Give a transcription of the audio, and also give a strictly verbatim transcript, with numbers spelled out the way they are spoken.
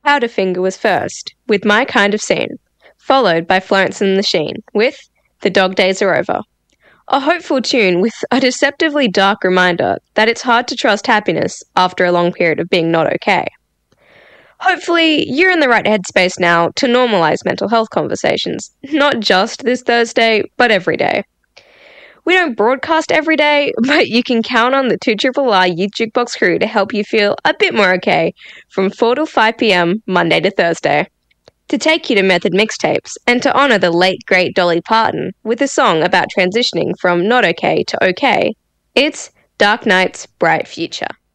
Powderfinger was first, with My Kind of Scene, followed by Florence and the Machine, with The Dog Days Are Over. A hopeful tune with a deceptively dark reminder that it's hard to trust happiness after a long period of being not okay. Hopefully, you're in the right headspace now to normalise mental health conversations, not just this Thursday, but every day. We don't broadcast every day, but you can count on the two R R Youth Jukebox crew to help you feel a bit more okay from four till five p.m. Monday to Thursday. To take you to Method Mixtapes and to honour the late great Dolly Parton with a song about transitioning from not okay to okay, it's Dark Knight's Bright Future.